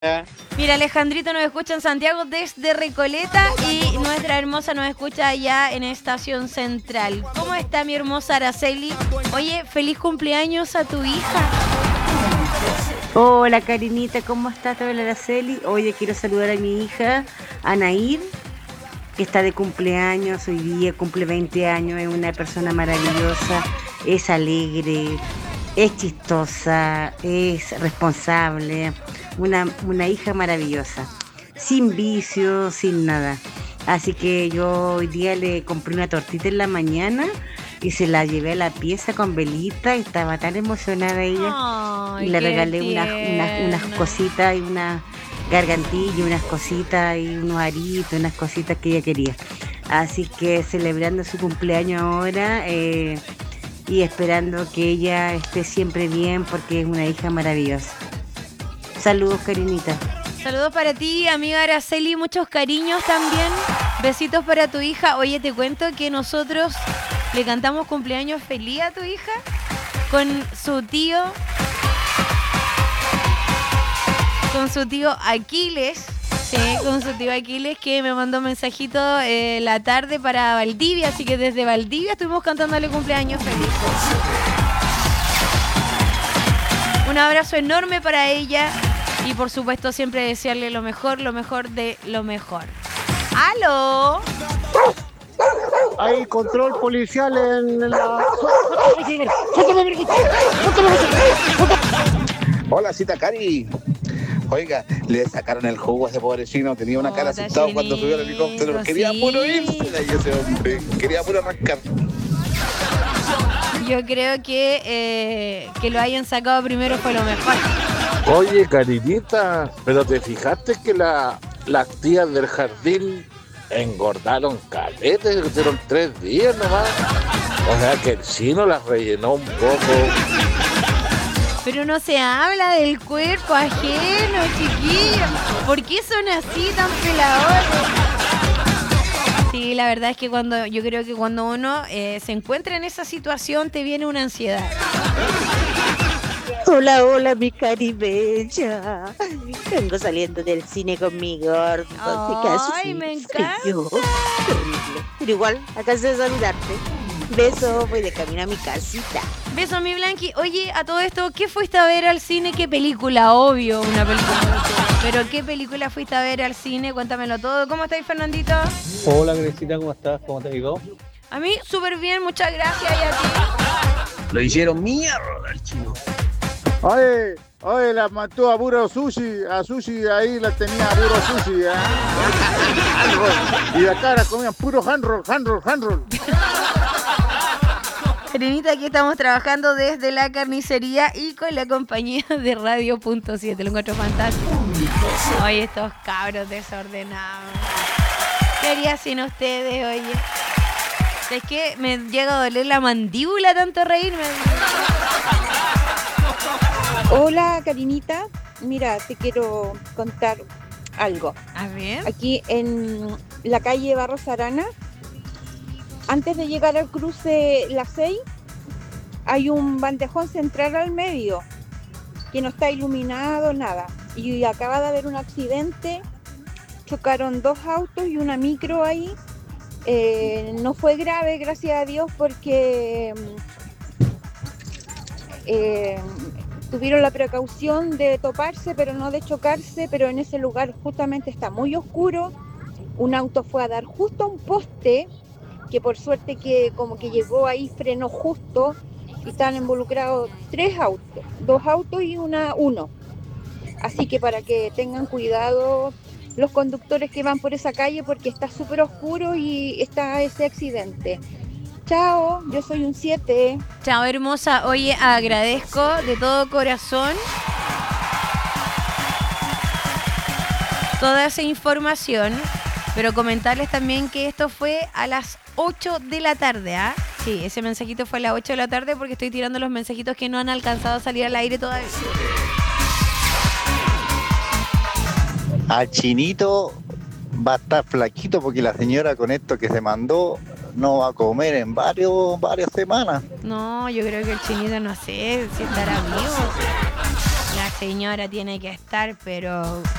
Mira, Alejandrito nos escucha en Santiago desde Recoleta y nuestra hermosa nos escucha allá en Estación Central. ¿Cómo está mi hermosa Araceli? Oye, feliz cumpleaños a tu hija. Hola Karinita, ¿cómo estás? Te habla Araceli. Oye, quiero saludar a mi hija, Anair, que está de cumpleaños hoy día, cumple 20 años, es una persona maravillosa, es alegre, es chistosa, es responsable, una hija maravillosa, sin vicios, sin nada. Así que yo hoy día le compré una tortita en la mañana y se la llevé a la pieza con velita y estaba tan emocionada ella. Ay, Y le qué regalé unas tierna. cositas y una gargantilla, unas cositas y unos aritos, unas cositas que ella quería. Así que celebrando su cumpleaños ahora y esperando que ella esté siempre bien porque es una hija maravillosa. Saludos, Karinita. Saludos para ti, amiga Araceli, muchos cariños también. Besitos para tu hija. Oye, te cuento que nosotros le cantamos cumpleaños feliz a tu hija con su tío Aquiles. Sí, con su tío Aquiles que me mandó un mensajito la tarde para Valdivia, así que desde Valdivia estuvimos cantándole cumpleaños feliz. Un abrazo enorme para ella y por supuesto siempre desearle lo mejor de lo mejor. ¡Aló! Hay control policial en la... Hola, cita Cari. Oiga, le sacaron el jugo a ese pobre chino. Tenía una cara Puta, asustado cuando subió al helicóptero. chinito, Quería sí. puro irse de ahí ese hombre. Quería puro arrancar. Yo creo que lo hayan sacado primero fue lo mejor. Oye, Karinita, pero ¿te fijaste que las tías del jardín engordaron caletes? Tuvieron 3 días nomás. O sea que el chino las rellenó un poco. Pero no se habla del cuerpo ajeno, chiquillos. ¿Por qué son así tan peladores? Sí, la verdad es que yo creo que cuando uno se encuentra en esa situación te viene una ansiedad. Hola, hola, mi caribella. Vengo saliendo del cine con mi gordo. Ay, me encanta. Terrible. Pero igual, acaso de saludarte. Beso, voy de camino a mi casita. Beso, mi Blanqui. Oye, a todo esto, ¿qué fuiste a ver al cine? ¿Qué película? Obvio, una película. Pero ¿qué película fuiste a ver al cine? Cuéntamelo todo. ¿Cómo estáis, Fernandito? Hola, Gresita, ¿cómo estás? ¿Cómo te digo? A mí, súper bien, muchas gracias. ¿Y a ti? Lo hicieron mierda al chino. Oye, la mató a puro sushi. A sushi ahí la tenía a puro sushi. Y acá la comían puro hand roll. Karinita, aquí estamos trabajando desde la carnicería y con la compañía de Radio.7. Lo encuentro fantástico. Oye, estos cabros desordenados. ¿Qué haría sin ustedes, oye? Es que me llega a doler la mandíbula tanto reírme. Hola, Karinita. Mira, te quiero contar algo. A ver. Aquí en la calle Barros Arana, antes de llegar al cruce La 6, hay un bandejón central al medio que no está iluminado, nada. Y acaba de haber un accidente, chocaron 2 autos y una micro ahí. No fue grave, gracias a Dios, porque tuvieron la precaución de toparse, pero no de chocarse, pero en ese lugar justamente está muy oscuro. Un auto fue a dar justo a un poste, que por suerte que como que llegó ahí, frenó justo, y están involucrados 3 autos, 2 autos y uno. Así que para que tengan cuidado los conductores que van por esa calle, porque está súper oscuro y está ese accidente. Chao, yo soy un 7. Chao, hermosa. Oye, agradezco de todo corazón toda esa información, pero comentarles también que esto fue a las 8 de la tarde, ¿ah? Sí, ese mensajito fue a las 8 de la tarde porque estoy tirando los mensajitos que no han alcanzado a salir al aire todavía. Al chinito va a estar flaquito porque la señora con esto que se mandó no va a comer en varias semanas. No, yo creo que el chinito no sé si estará vivo. La señora tiene que estar, pero